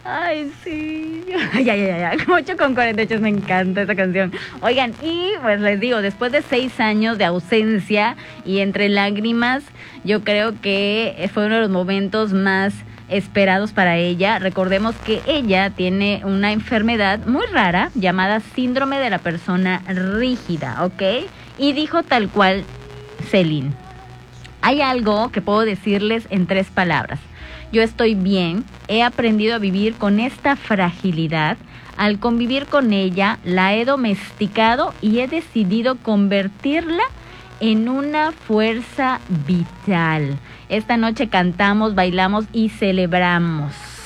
Ay, sí. Ya. 8:48, me encanta esa canción. Oigan, y pues les digo, después de 6 años de ausencia y entre lágrimas, yo creo que fue uno de los momentos más esperados para ella. Recordemos que ella tiene una enfermedad muy rara llamada síndrome de la persona rígida, ¿ok? Y dijo tal cual Celine: hay algo que puedo decirles en 3 palabras. Yo estoy bien, he aprendido a vivir con esta fragilidad. Al convivir con ella, la he domesticado y he decidido convertirla en una fuerza vital. Esta noche cantamos, bailamos y celebramos.